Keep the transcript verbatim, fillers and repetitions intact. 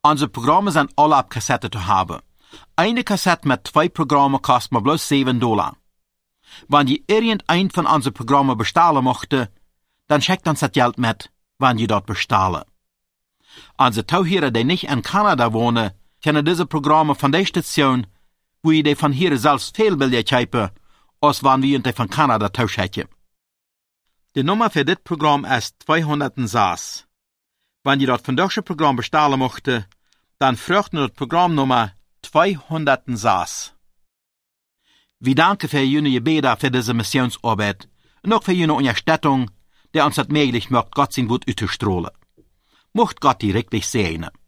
Unsere Programme sind alle auf Kassette zu haben. Eine Kassette mit zwei Programmen kostet mir bloß sieben Dollar. Wenn je irgendein von unseren Programmen bestellen möchte, dann schickt uns das Geld mit, wenn je dort bestellen. Unsere Tauhörer, die nicht in Kanada wohnen, kennen diese Programme von der Station, wo je die von hier selbst viel billiger kaufen, als wenn wir die von Kanada tauschen. Die Nummer für dit Programm ist zweihundertsechs. Wenn je dort von deutsche Programm bestellen möchte, dann fragt nur das Programmnummer zweihundertsechs. Wir danken für Ihre Gebete für diese Missionsarbeit und auch für Ihre Unterstützung, die uns das möglich macht, Gott sein Wort auszustrahlen. Mocht Gott die wirklich segnen.